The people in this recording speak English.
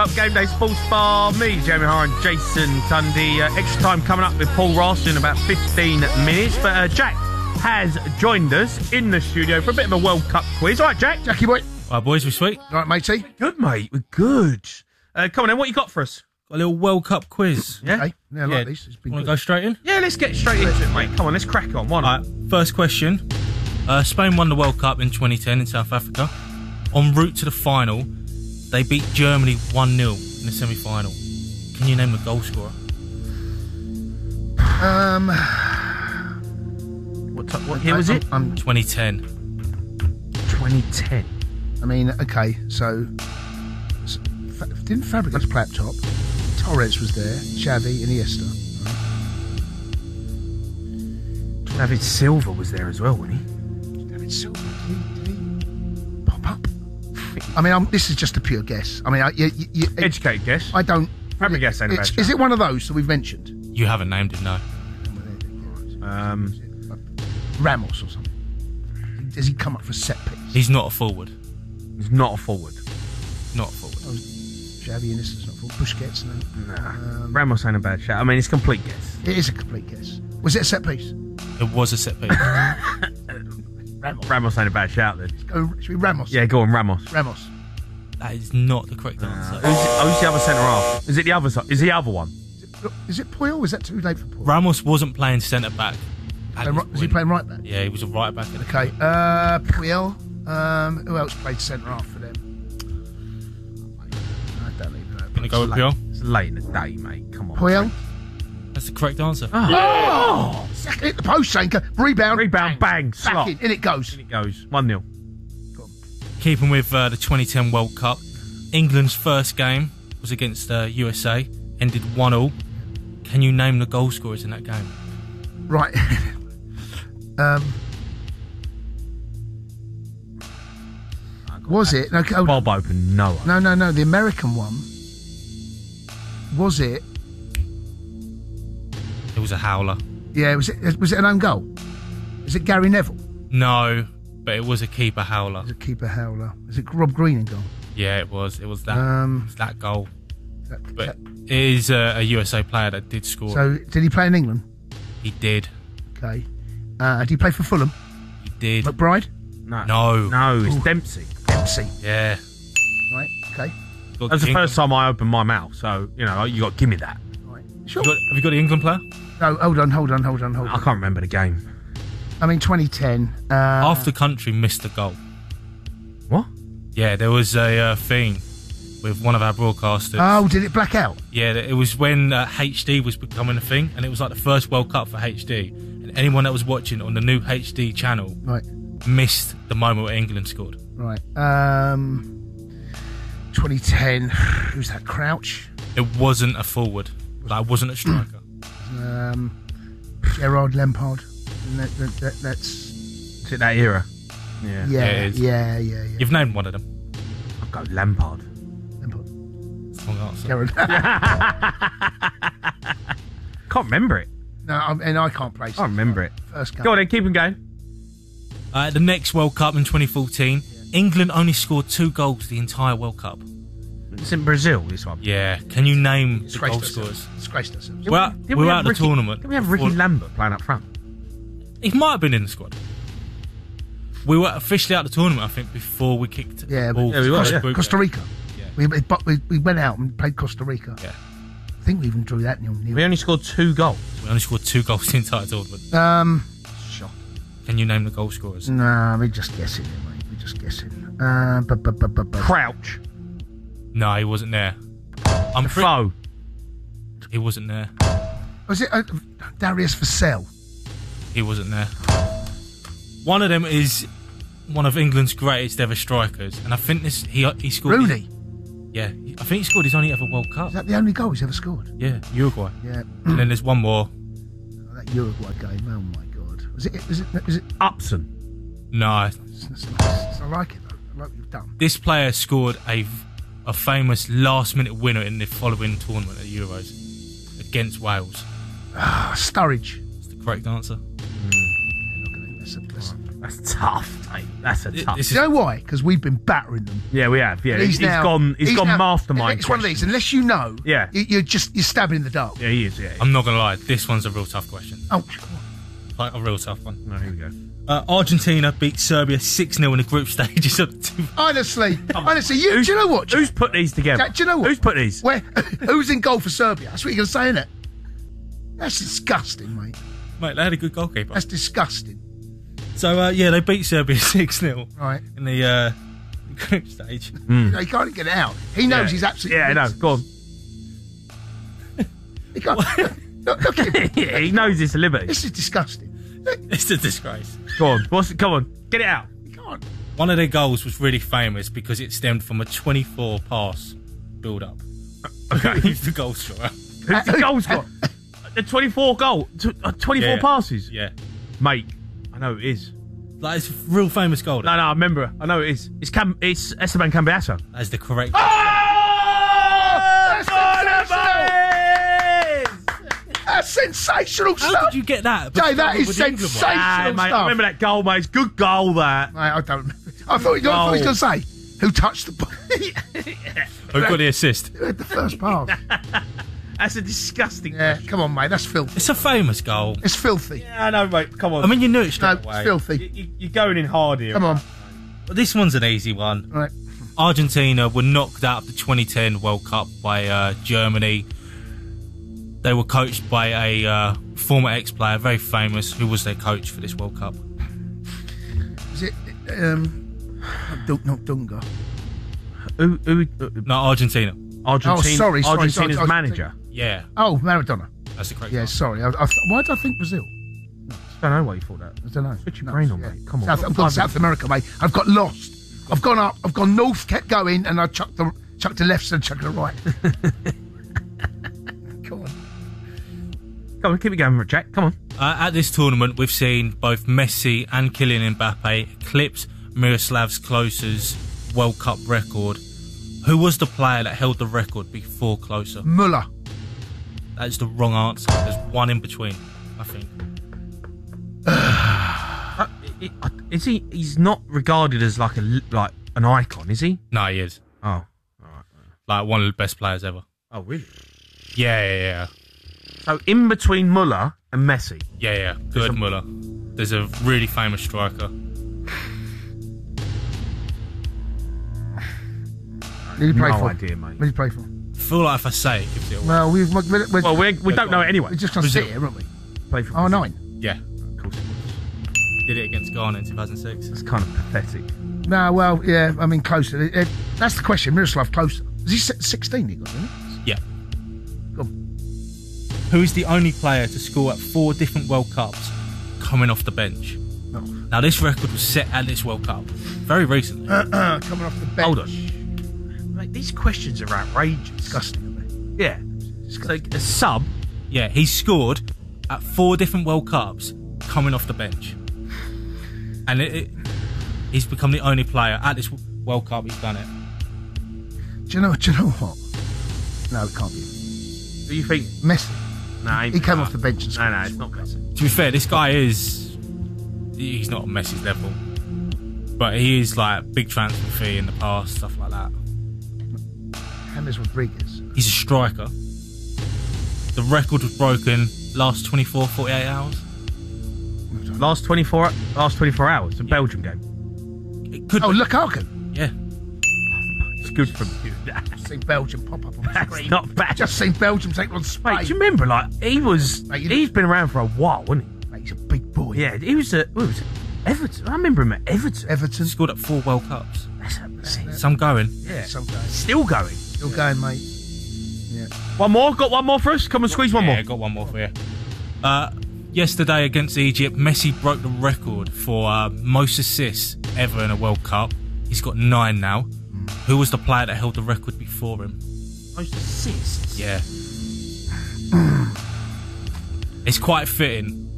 Up Game Day Sports Bar, me, Jamie Hara and Jason Tundy. Extra time coming up with Paul Ross in about 15 minutes. But Jack has joined us in the studio for a bit of a World Cup quiz. All right, Jack. Jackie boy. All right, boys, we sweet? All right, matey. Good, mate. We're good. Come on then, what you got for us? Got a little World Cup quiz. Yeah? Okay. Yeah, I like this. It's been Want to good. go straight in? Yeah, let's get straight into it, mate. Come on, let's crack on. One. All right, first question. Spain won the World Cup in 2010 in South Africa. En route to the final, they beat Germany 1-0 in the semi-final. Can you name the goal scorer? What year was it? 2010. 2010. I mean, okay, so didn't Fabregas play up top? Torres was there, Xavi, Iniesta. David Silva was there as well, wasn't he? David Silva, did he pop up? I mean, this is just a pure guess. I mean, Educated guess. I don't. Fabregas ain't a bad Is shout. it one of those that we've mentioned? You haven't named it, no. Ramos or something. Does he come up for set piece? He's not a forward. He's not a forward. Not a forward. Xavi, Iniesta's not forward. Busquets, no. Ramos ain't a bad shout. I mean, it's a complete guess. It is a complete guess. Was it a set piece? It was a set piece. Ramos ain't a bad shout then. Should we Ramos? Yeah, go on, Ramos. Ramos. That is not the correct answer. Who's the other centre half? Is it the other side? Is the other one? Is it Puyol? Was that too late for Puyol? Ramos wasn't playing centre back. Was he playing right back? Yeah, he was a right back. Okay, Puyol. Who else played centre half for them? I don't even know. Gonna go with Puyol? It's late in the day, mate. Come on. Puyol. That's the correct answer. Oh! Second hit the post, Shanker. Rebound. Bang, Back slot. in it goes. In it goes. 1-0. Keeping with the 2010 World Cup, England's first game was against USA, ended 1-1. Can you name the goal scorers in that game? Right. Was it? No, Bob open, no. no. The American one. Was it? It was a howler. Yeah. Was it an own goal? Is it Gary Neville? No, but it was a keeper howler. Is it keeper howler? Is it Rob Green in goal? Yeah, it was. It was that. It was that goal. But it is a USA player that did score. So did he play in England? He did. Okay. Did he play for Fulham? He did. McBride? No. It's Dempsey. Dempsey. Yeah. Right. Okay. That was the first time I opened my mouth, so, you know, you got to give me that. Right. Sure. Have you got the England player? No, hold on. I can't remember the game. I mean, 2010. Half the country missed the goal. What? Yeah, there was a thing with one of our broadcasters. Oh, did it black out? Yeah, it was when HD was becoming a thing, and it was like the first World Cup for HD. And anyone that was watching on the new HD channel missed the moment where England scored. Right. 2010. Who's that? Crouch? It wasn't a forward. Like, it wasn't a striker. Gerard Lampard. That's. Is it that era? Yeah. Yeah. it is. Yeah. You've named one of them. I've got Lampard. Lampard. Wrong answer. Gerard. Can't remember it. No, and I can't place. I remember it. First game. Go on then, keep him going. The next World Cup in 2014, England only scored 2 goals the entire World Cup. It's in Brazil, this one. Yeah. Can you name the Disgraced goal ourselves. scorers? Disgraced ourselves. Well, Did we're have out of the tournament. Did we have Ricky Lambert playing up front? He might have been in the squad. We were officially out of the tournament, I think, before we kicked. Yeah, all we were, group. Costa Rica. Yeah. We went out and played Costa Rica. Yeah. I think we even drew that 0-0. We only scored 2 goals. We only scored 2 goals the entire tournament. Shock. Can you name the goal scorers? Nah, we're just guessing, mate. We're just guessing. Crouch. No, he wasn't there. Defoe. He wasn't there. Was it Darius Vassell? He wasn't there. One of them is one of England's greatest ever strikers, and I think he scored. Rooney. I think he scored his only ever World Cup. Is that the only goal he's ever scored? Yeah, Uruguay. Yeah. And then there's one more. Oh, that Uruguay game. Oh my God. Was it? Upson. No, It's nice. I like it though. I like what you've done. this player scored a famous last-minute winner in the following tournament at Euros against Wales. Sturridge. That's the correct answer. That's That's tough. Mate, that's a tough. Do you know why? Because we've been battering them. Yeah, we have. Yeah, And he's gone now- mastermind. It's one of these. Unless you know, Yeah. you're stabbing in the dark. Yeah, he is. Yeah. I'm not going to lie, this one's a real tough question. Oh, Like, a real tough one. No, here we go. Argentina beat Serbia 6-0 in the group stages of the two. honestly, do you know what? Who's put these together? Jack, do you know what? Who's put these? Who's in goal for Serbia? That's what you're going to say, isn't it? That's disgusting, mate. Mate, they had a good goalkeeper. That's disgusting. So, they beat Serbia 6-0 Right. in the group stage. You know, he can't get it out. He knows he's absolutely. Yeah, no, go on. He can't. Look at him. Yeah, he knows it's a liberty. This is disgusting. It's a disgrace. Go on. Come on. Get it out. He can't. One of their goals was really famous because it stemmed from a 24 pass build-up. Okay. Who's the goal scorer? Who's the goal scorer? The 24 goal. 24 passes. Yeah. Mate, I know it is. Like, it's a real famous goal. No, I remember. I know it is. It's Esteban Cambiasso. That's the correct. That's sensational. That's sensational How stuff. did you get that? Jay, that is With the England one? sensational Ah, mate, I stuff. remember that goal, mate. It's a good goal, that. Mate, I don't remember. I thought he was going to say, who touched the ball? Who got the assist? Who had the first pass? That's a disgusting Yeah, question. come on, mate. That's filthy. It's a famous goal. It's filthy. Yeah, I know, mate. Come on. I mean, you knew it No, straight it's away. filthy. You're going in hard here. Come on. But this one's an easy one. Right. Argentina were knocked out of the 2010 World Cup by Germany. They were coached by a former ex-player, very famous, who was their coach for this World Cup. Is it not Dunga? Who, No, Argentina. Argentina, sorry, Argentina's sorry. manager. Yeah, Oh, Maradona. that's the correct Yeah, one. sorry. Why did I think Brazil? I don't know why you thought that. I don't know. Switch your brain on, mate. Come on. I've gone South America, mate. I've got lost. I've gone up. I've gone north, kept going, and I chucked the left instead of chucking the right. Come on. Come on, keep it going, Jack. Come on. At this tournament, we've seen both Messi and Kylian Mbappe eclipse Miroslav Klose's World Cup record. Who was the player that held the record before Klose? Muller. That is the wrong answer. There's one in between, I think. Is he? He's not regarded as like an icon, is he? No, he is. Oh, Like, one of the best players ever. oh, really? Yeah. So in between Muller and Messi. Yeah. Good Muller. There's a really famous striker. Who did he play No for? idea, mate. Who did he play for? I feel like if I say it, gives it away. Well, Well, we don't know it anyway. we're just going to sit here, aren't we? Play for Oh, 9. Yeah. Of course it was. Did it against Ghana in 2006. It's kind of pathetic. No, well, yeah, I mean, closer. That's the question. Miroslav Klose. Was he 16 he got, didn't he? Yeah. Go on. Who is the only player to score at 4 different World Cups coming off the bench? No. Now, this record was set at this World Cup very recently. Coming off the bench. Hold on. Mate, these questions are outrageous. Disgusting, aren't they? Yeah. It's like a sub. Yeah, he scored at 4 different World Cups coming off the bench. And he's become the only player at this World Cup he's done it. Do you know what? No, it can't be. Who do you think? Messi. Nah, He came off the bench and scored. No, it's not Messi. To be fair, this guy he's not on Messi's level. But he is like big transfer fee in the past, stuff like that. James Rodriguez. He's a striker. The record was broken last 24, 48 hours. Last 24 hours. A Belgium game. It could Oh, be. Lukaku. Yeah. It's good from you. Just seen Belgium pop up on the That's screen. not bad. Just seen Belgium take on Spain. Mate, do you remember? Like he's been around for a while, wasn't he? Mate, he's a big boy. Yeah, he was at Everton. I remember him at Everton. Everton. He scored at 4 World Cups. That's Some going. yeah. Some guy. Still going. Still going, mate. Yeah. One more? Got one more for us? Come and squeeze one Yeah, more. I got one more for you. Yesterday against Egypt, Messi broke the record for most assists ever in a World Cup. He's got 9 now. Who was the player that held the record before him? Most assists. Yeah. It's quite fitting